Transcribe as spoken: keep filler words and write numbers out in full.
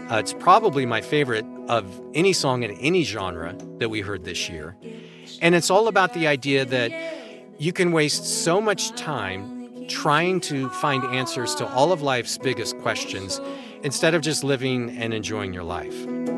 Uh, it's probably my favorite of any song in any genre that we heard this year. And it's all about the idea that you can waste so much time trying to find answers to all of life's biggest questions instead of just living and enjoying your life.